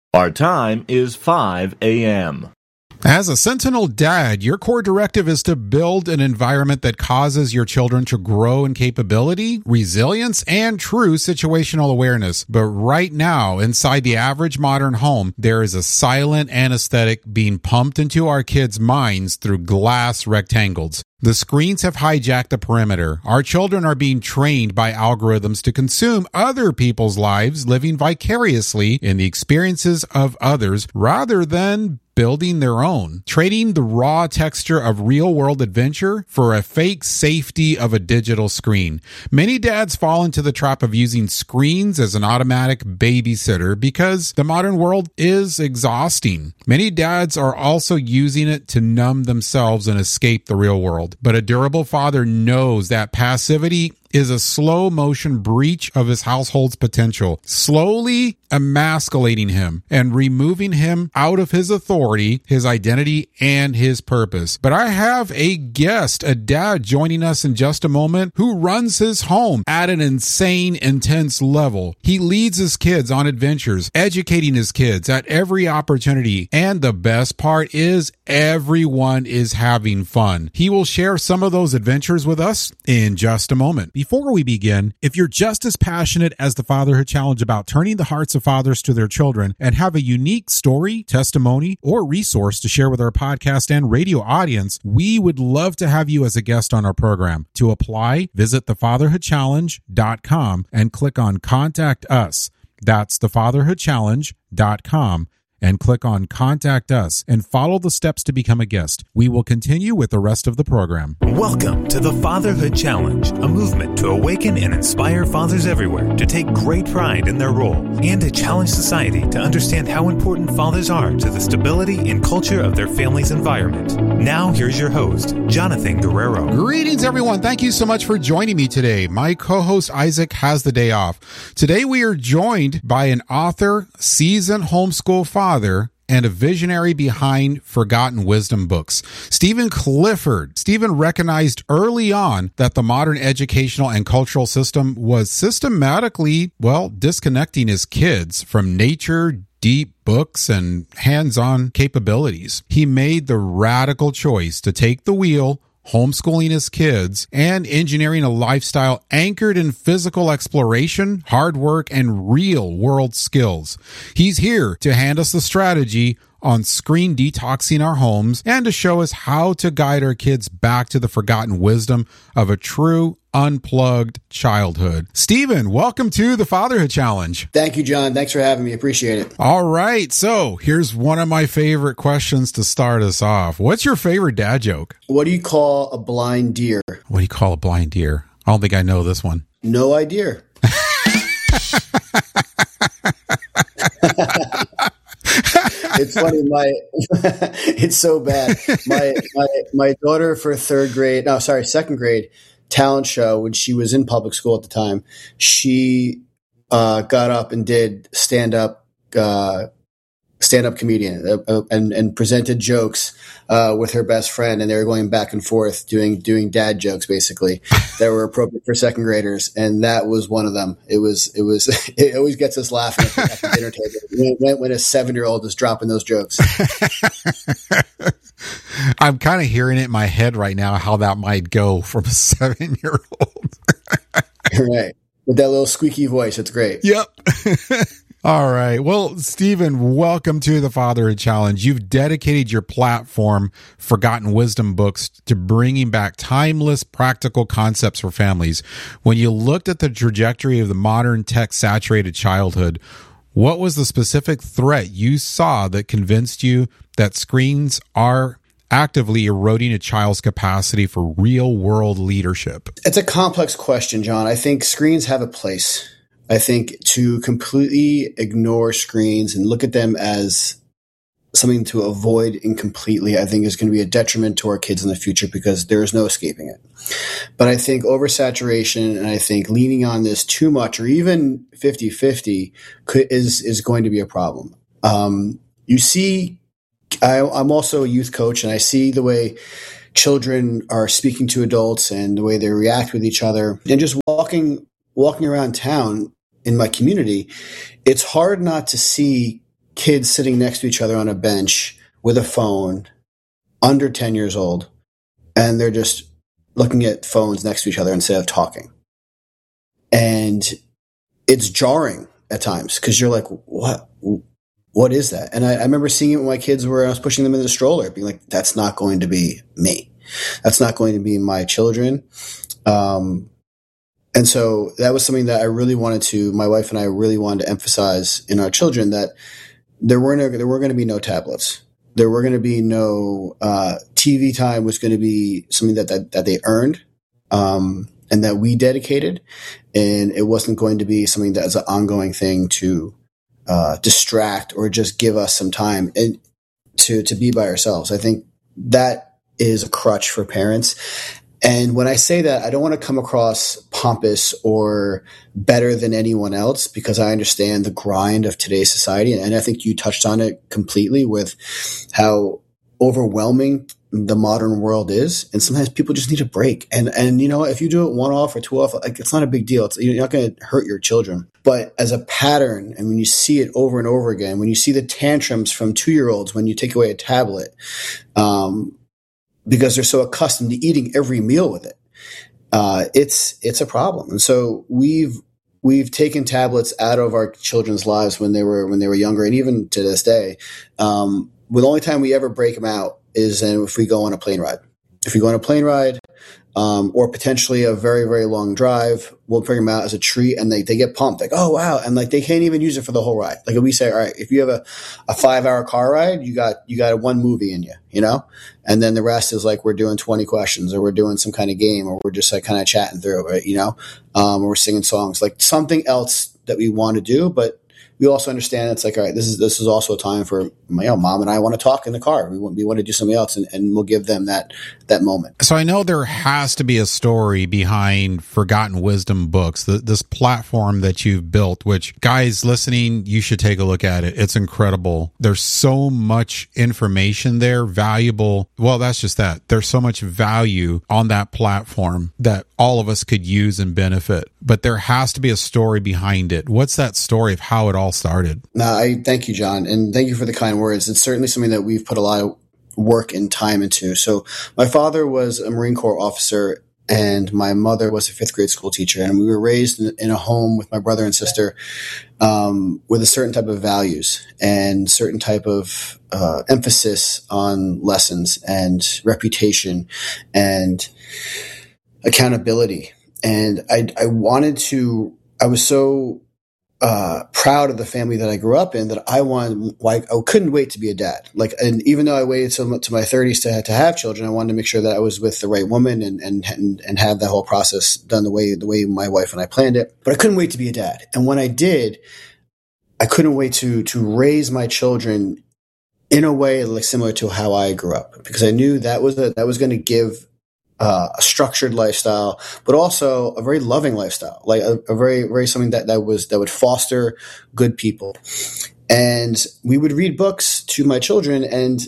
Our time is 5 a.m. As a Sentinel dad, your core directive is to build an environment that causes your children to grow in capability, resilience, and true situational awareness. But right now, inside the average modern home, there is a silent anesthetic being pumped into our kids' minds through glass rectangles. The screens have hijacked the perimeter. Our children are being trained by algorithms to consume other people's lives, living vicariously in the experiences of others rather than building their own, trading the raw texture of real-world adventure for a fake safety of a digital screen. Many dads fall into the trap of using screens as an automatic babysitter because the modern world is exhausting. Many dads are also using it to numb themselves and escape the real world. But a durable father knows that passivity is a slow motion breach of his household's potential, slowly emasculating him and removing him out of his authority, his identity, and his purpose. But I have a guest, a dad joining us in just a moment, who runs his home at an insane, intense level. He leads his kids on adventures, educating his kids at every opportunity. And the best part is everyone is having fun. He will share some of those adventures with us in just a moment. Before we begin, if you're just as passionate as the Fatherhood Challenge about turning the hearts of fathers to their children and have a unique story, testimony, or resource to share with our podcast and radio audience, we would love to have you as a guest on our program. To apply, visit thefatherhoodchallenge.com and click on Contact Us. That's thefatherhoodchallenge.com. and click on Contact Us and follow the steps to become a guest. We will continue with the rest of the program. Welcome to the Fatherhood Challenge, a movement to awaken and inspire fathers everywhere to take great pride in their role and to challenge society to understand how important fathers are to the stability and culture of their family's environment. Now, here's your host, Jonathan Guerrero. Greetings, everyone. Thank you so much for joining me today. My co-host Isaac has the day off. Today, we are joined by an author, seasoned homeschool father, and a visionary behind Forgotten Wisdom books, Stephen Clifford. Stephen recognized early on that the modern educational and cultural system was systematically, disconnecting his kids from nature, deep books, and hands-on capabilities. He made the radical choice to take the wheel, homeschooling his kids, and engineering a lifestyle anchored in physical exploration, hard work, and real-world skills. He's here to hand us the strategy on screen detoxing our homes and to show us how to guide our kids back to the forgotten wisdom of a true, unplugged childhood. Stephen, welcome to the Fatherhood Challenge. Thank you, John. Thanks for having me. Appreciate it. All right. So here's one of my favorite questions to start us off. What's your favorite dad joke? What do you call a blind deer? What do you call a blind deer? I don't think I know this one. No idea. It's funny. It's so bad. My daughter for second grade talent show, when she was in public school at the time, she got up and did stand-up comedian and presented jokes with her best friend, and they were going back and forth doing dad jokes basically that were appropriate for second graders, and that was one of them. It always gets us laughing at the dinner table when a 7-year-old is dropping those jokes. I'm kind of hearing it in my head right now how that might go from a 7-year-old. Right, with that little squeaky voice. It's great. Yep. All right. Well, Stephen, welcome to the Fatherhood Challenge. You've dedicated your platform, Forgotten Wisdom Books, to bringing back timeless, practical concepts for families. When you looked at the trajectory of the modern tech-saturated childhood, what was the specific threat you saw that convinced you that screens are actively eroding a child's capacity for real-world leadership? It's a complex question, John. I think screens have a place. I think to completely ignore screens and look at them as something to avoid incompletely, I think is going to be a detriment to our kids in the future because there is no escaping it. But I think oversaturation and I think leaning on this too much or even 50-50 is going to be a problem. You see, I'm also a youth coach, and I see the way children are speaking to adults and the way they react with each other, and just walking around town in my community, it's hard not to see kids sitting next to each other on a bench with a phone, under 10 years old, and they're just looking at phones next to each other instead of talking. And it's jarring at times because you're like, what is that? And I remember seeing it when my kids were, I was pushing them in the stroller, being like, that's not going to be me. That's not going to be my children. And so that was something that I really wanted to, my wife and I really wanted to emphasize in our children, that there were going to be no tablets. There were going to be no, TV time was going to be something that they earned, and that we dedicated. And it wasn't going to be something that was an ongoing thing to, distract or just give us some time and to be by ourselves. I think that is a crutch for parents. And when I say that, I don't want to come across pompous or better than anyone else, because I understand the grind of today's society. And I think you touched on it completely with how overwhelming the modern world is. And sometimes people just need a break. And you know, if you do it one off or two off, like, it's not a big deal. You're not going to hurt your children. But as a pattern, and when you see it over and over again, when you see the tantrums from 2-year-olds when you take away a tablet, because they're so accustomed to eating every meal with it, it's a problem. And so we've taken tablets out of our children's lives when they were younger, and even to this day. The only time we ever break them out is if we go on a plane ride. If we go on a plane ride, or potentially a very, very long drive, we'll bring them out as a treat, and they get pumped, like, oh wow. And like, they can't even use it for the whole ride. Like, if we say, all right, if you have a 5-hour car ride, you got one movie in you, you know? And then the rest is like, we're doing 20 questions, or we're doing some kind of game, or we're just like kind of chatting through it, you know? Or we're singing songs, like something else that we want to do. But we also understand it's like, all right, this is also a time for, mom and I want to talk in the car. We want to do something else, and we'll give them that moment. So I know there has to be a story behind Forgotten Wisdom Books, this platform that you've built, which, guys listening, you should take a look at it. It's incredible. There's so much information there, valuable. Well, that's just that. There's so much value on that platform that all of us could use and benefit. But there has to be a story behind it. What's that story of how it all started? No, I thank you, John, and thank you for the kind words. It's certainly something that we've put a lot of work and time into. So my father was a Marine Corps officer, and my mother was a 5th grade school teacher, and we were raised in a home with my brother and sister, with a certain type of values and certain type of emphasis on lessons and reputation and accountability. And I was so proud of the family that I grew up in that I couldn't wait to be a dad. Like, and even though I waited to my 30s to have children, I wanted to make sure that I was with the right woman and have that whole process done the way my wife and I planned it. But I couldn't wait to be a dad. And when I did, I couldn't wait to raise my children in a way like similar to how I grew up, because I knew that was going to give a structured lifestyle, but also a very loving lifestyle, like a very, very something that would foster good people. And we would read books to my children, and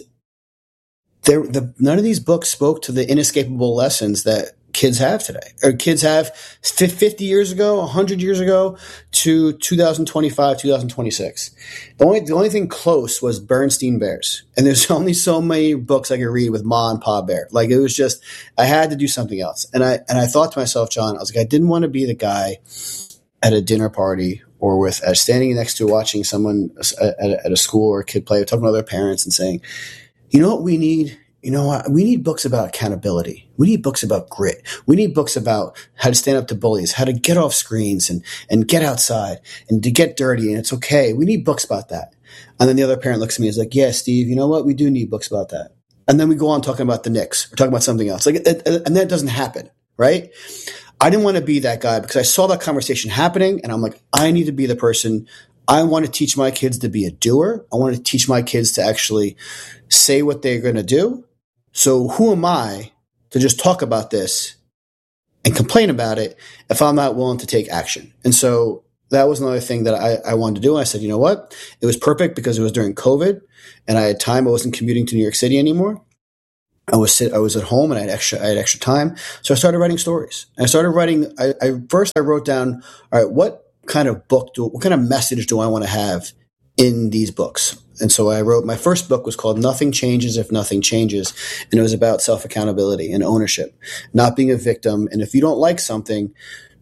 none of these books spoke to the inescapable lessons that kids have today, or kids have 50 years ago, 100 years ago, to 2025, 2026. The only thing close was Bernstein Bears. And there's only so many books I could read with Ma and Pa Bear. Like, it was just, I had to do something else. And I thought to myself, John, I was like, I didn't want to be the guy at a dinner party or standing next to watching someone at a school or a kid play, talking to other parents and saying, you know what we need? You know what? We need books about accountability. We need books about grit. We need books about how to stand up to bullies, how to get off screens and get outside and to get dirty, and it's okay. We need books about that. And then the other parent looks at me and is like, yeah, Steve, you know what? We do need books about that. And then we go on talking about the Knicks or talking about something else. And that doesn't happen, right? I didn't want to be that guy, because I saw that conversation happening, and I'm like, I need to be the person. I want to teach my kids to be a doer. I want to teach my kids to actually say what they're going to do. So who am I to just talk about this and complain about it if I'm not willing to take action? And so that was another thing that I wanted to do. And I said, you know what? It was perfect because it was during COVID and I had time. I wasn't commuting to New York City anymore. I was at home and I had extra time. So I started writing stories. And I started writing. I wrote down, all right, what kind of message do I want to have in these books? And so I wrote, my first book was called Nothing Changes If Nothing Changes. And it was about self-accountability and ownership, not being a victim. And if you don't like something,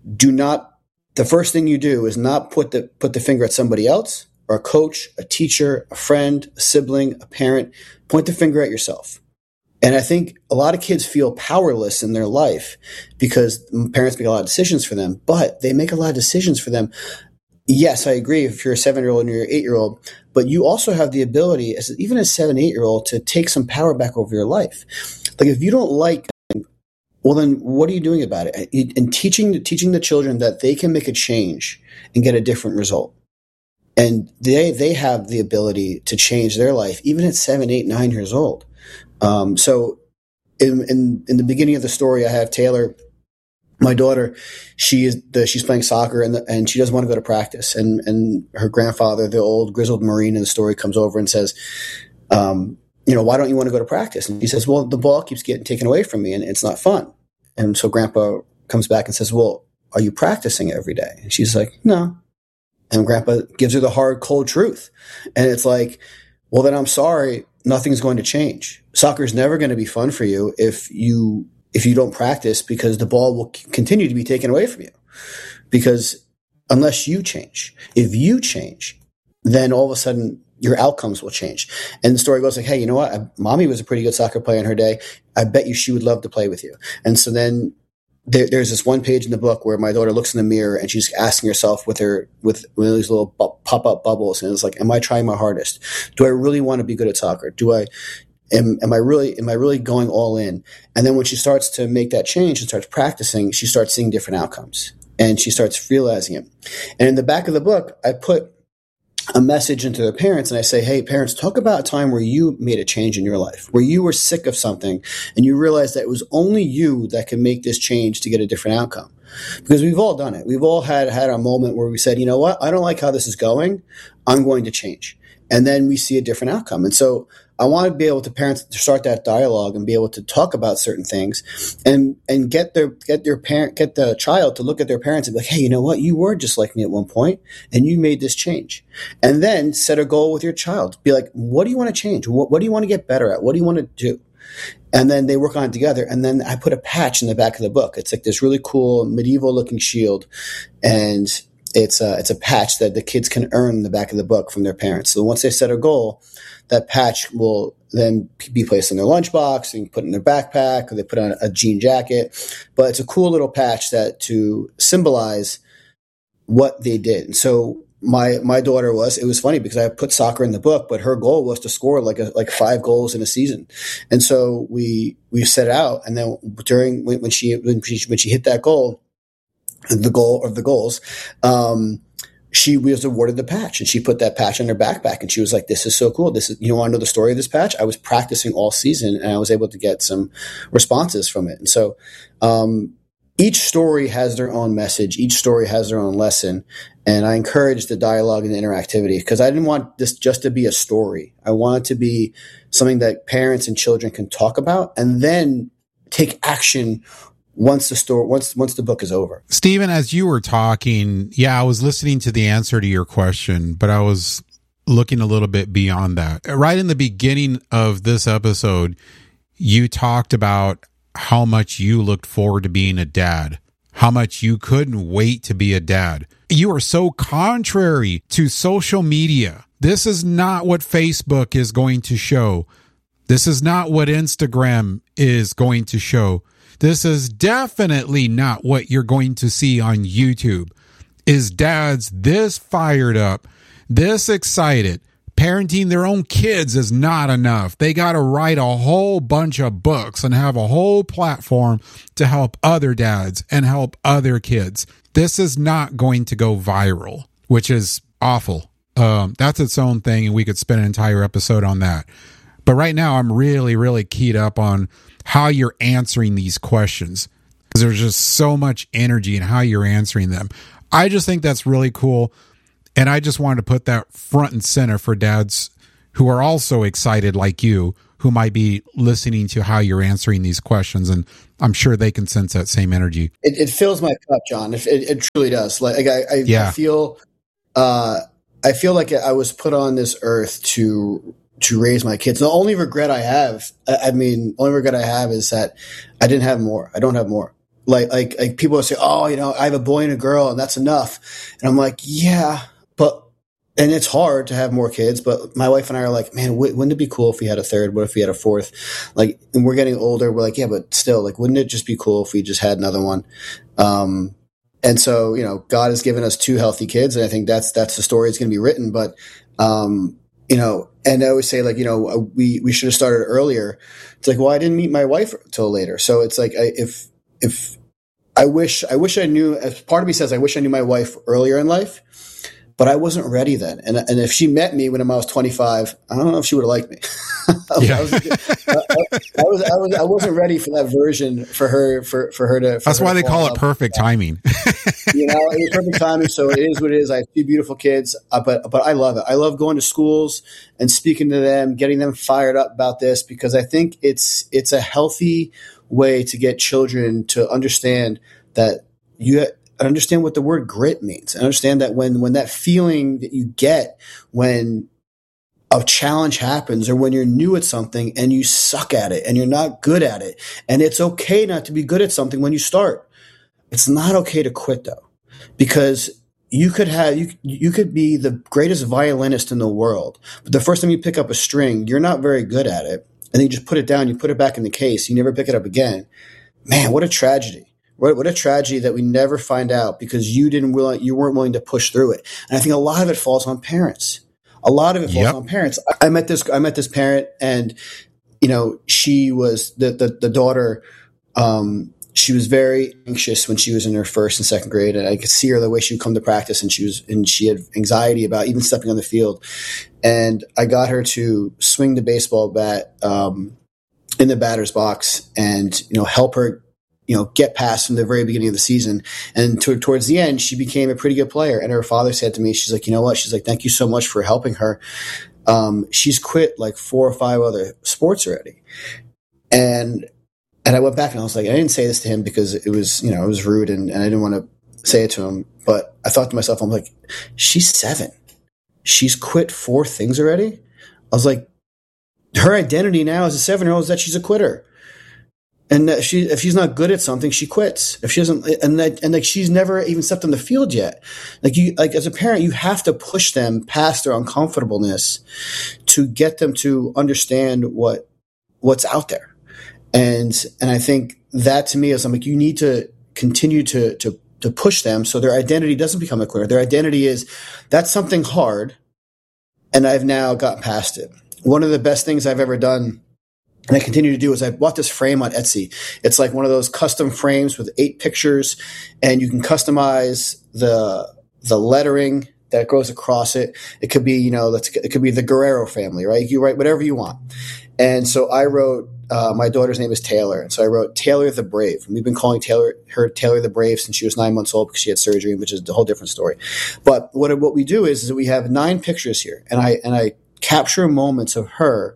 the first thing you do is not put the finger at somebody else or a coach, a teacher, a friend, a sibling, a parent. Point the finger at yourself. And I think a lot of kids feel powerless in their life because parents make a lot of decisions for them, but they make a lot of decisions for them. Yes, I agree if you're a 7-year-old and you're an 8-year-old, but you also have the ability, even as a 7, 8-year-old, to take some power back over your life. Like if you don't like, well, then what are you doing about it? And teaching the children that they can make a change and get a different result. And they have the ability to change their life, even at 7, 8, 9 years old. So in the beginning of the story, I have Taylor, my daughter. She's playing soccer and she doesn't want to go to practice. And her grandfather, the old grizzled Marine in the story, comes over and says, why don't you want to go to practice? And he says, well, the ball keeps getting taken away from me and it's not fun. And so Grandpa comes back and says, well, are you practicing every day? And she's like, no. And Grandpa gives her the hard, cold truth. And it's like, well, then I'm sorry, nothing's going to change. Soccer is never going to be fun for you if you don't practice, because the ball will continue to be taken away from you. Because unless you change, if you change, then all of a sudden your outcomes will change. And the story goes like, hey, you know what? Mommy was a pretty good soccer player in her day. I bet you she would love to play with you. And so then there's this one page in the book where my daughter looks in the mirror and she's asking herself with these little pop-up bubbles. And it's like, am I trying my hardest? Do I really want to be good at soccer? Am I really going all in? And then when she starts to make that change and starts practicing, she starts seeing different outcomes and she starts realizing it. And in the back of the book, I put a message into their parents and I say, hey, parents, talk about a time where you made a change in your life, where you were sick of something and you realized that it was only you that can make this change to get a different outcome. Because we've all done it. We've all had a moment where we said, you know what? I don't like how this is going. I'm going to change. And then we see a different outcome. And so I want to be able to parents to start that dialogue and be able to talk about certain things and get the child to look at their parents and be like, hey, you know what? You were just like me at one point and you made this change. And then set a goal with your child. Be like, what do you want to change? What do you want to get better at? What do you want to do? And then they work on it together. And then I put a patch in the back of the book. It's like this really cool medieval looking shield. And it's a patch that the kids can earn in the back of the book from their parents. So once they set a goal, that patch will then be placed in their lunchbox and put in their backpack, or they put on a jean jacket. But it's a cool little patch to symbolize what they did. And so my daughter it was funny because I put soccer in the book, but her goal was to score like 5 goals in a season. And so we set it out. And then when she hit that goal, the goal of the goals, she was awarded the patch and she put that patch in her backpack and she was like, this is so cool. You want to know the story of this patch? I was practicing all season and I was able to get some responses from it. And so, each story has their own message. Each story has their own lesson. And I encourage the dialogue and the interactivity because I didn't want this just to be a story. I want it to be something that parents and children can talk about and then take action once the book is over. Stephen, as you were talking, I was listening to the answer to your question, but I was looking a little bit beyond that. Right in the beginning of this episode, you talked about how much you looked forward to being a dad, how much you couldn't wait to be a dad. You are so contrary to social media. This is not what Facebook is going to show. This is not what Instagram is going to show. This is definitely not what you're going to see on YouTube. Is dads this fired up, this excited? Parenting their own kids is not enough. They got to write a whole bunch of books and have a whole platform to help other dads and help other kids. This is not going to go viral, which is awful. That's its own thing, and we could spend an entire episode on that. But right now, I'm really, really keyed up on how you're answering these questions because there's just so much energy in how you're answering them. I just think that's really cool. And I just wanted to put that front and center for dads who are also excited like you, who might be listening to how you're answering these questions. And I'm sure they can sense that same energy. It fills my cup, John. It truly does. Like I feel I feel like I was put on this earth to raise my kids. The only regret I have, only regret I have is that I didn't have more. I don't have more. Like people will say, oh, I have a boy and a girl and that's enough. And I'm like, yeah, and it's hard to have more kids, but my wife and I are like, man, wouldn't it be cool if we had a third? What if we had a fourth? Like, and we're getting older. We're like, yeah, but still, like, wouldn't it just be cool if we just had another one? And so, God has given us 2 healthy kids. And I think that's the story that's going to be written. But, and I always say, like, we should have started earlier. It's like, well, I didn't meet my wife till later. So it's like, if I wish I knew, as part of me says, I wish I knew my wife earlier in life, but I wasn't ready then. And if she met me when I was 25, I don't know if she would have liked me. Yeah. I wasn't ready for that version for her to. That's why they call it perfect timing. It was perfect timing. So it is what it is. I have 2 beautiful kids, but I love it. I love going to schools and speaking to them, getting them fired up about this, because I think it's a healthy way to get children to understand that understand what the word grit means, and understand that when that feeling that you get when a challenge happens, or when you're new at something and you suck at it and you're not good at it, and it's okay not to be good at something when you start. It's not okay to quit though, because you could be the greatest violinist in the world, but the first time you pick up a string, you're not very good at it, and then you just put it down, you put it back in the case, you never pick it up again. Man, what a tragedy. What a tragedy that we never find out because you weren't willing to push through it. And I think a lot of it falls on parents. A lot of it falls on parents. I met this parent, and she was the daughter. She was very anxious when she was in her 1st and 2nd grade, and I could see her the way she would come to practice, and she had anxiety about even stepping on the field. And I got her to swing the baseball bat in the batter's box, and help her get past from the very beginning of the season. And towards the end, she became a pretty good player. And her father said to me, she's like, you know what? She's like, thank you so much for helping her. She's quit like 4 or 5 other sports already. And I went back and I was like, I didn't say this to him because it was, it was rude and I didn't want to say it to him. But I thought to myself, I'm like, she's 7. She's quit 4 things already. I was like, her identity now as a 7-year-old is that she's a quitter. And that if she's not good at something, she quits. If she doesn't, and she's never even stepped on the field yet. Like as a parent, you have to push them past their uncomfortableness to get them to understand what's out there. And I think that to me is, I'm like, you need to continue to push them so their identity doesn't become a quitter. Their identity is, that's something hard, and I've now gotten past it. One of the best things I've ever done, and I continue to do, is I bought this frame on Etsy. It's like one of those custom frames with 8 pictures, and you can customize the lettering that goes across it. It could be, it could be the Guerrero family, right? You write whatever you want. And so I wrote, my daughter's name is Taylor. And so I wrote Taylor the Brave. And we've been calling her Taylor the Brave since she was 9 months old because she had surgery, which is a whole different story. But what we do is that we have 9 pictures here, and I capture moments of her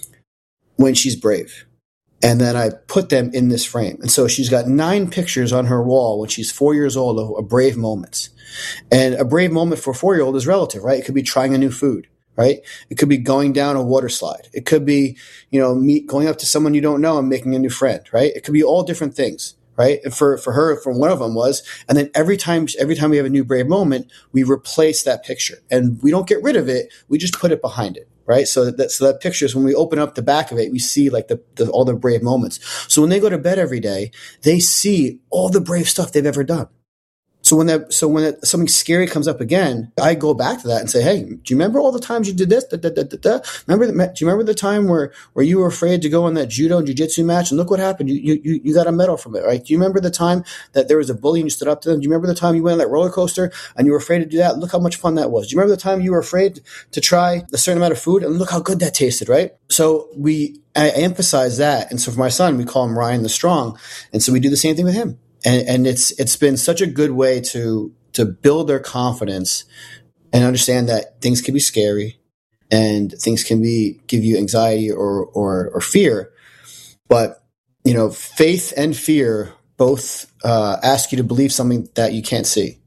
when she's brave. And then I put them in this frame. And so she's got 9 pictures on her wall when she's 4 years old of brave moments. And a brave moment for a 4-year-old is relative, right? It could be trying a new food, right? It could be going down a water slide. It could be, going up to someone you don't know and making a new friend, right? It could be all different things, right? And for her, one of them was, and then every time we have a new brave moment, we replace that picture, and we don't get rid of it. We just put it behind it. Right. So that pictures, when we open up the back of it, we see like all the brave moments. So when they go to bed every day, they see all the brave stuff they've ever done. So when something scary comes up again, I go back to that and say, hey, do you remember all the times you did this? Do you remember the time where you were afraid to go on that judo and jiu-jitsu match, and look what happened? You got a medal from it, right? Do you remember the time that there was a bully and you stood up to them? Do you remember the time you went on that roller coaster and you were afraid to do that? Look how much fun that was. Do you remember the time you were afraid to try a certain amount of food, and look how good that tasted, right? So I emphasize that. And so for my son, we call him Ryan the Strong. And so we do the same thing with him. And it's been such a good way to build their confidence and understand that things can be scary and things can give you anxiety or fear. But, faith and fear both ask you to believe something that you can't see.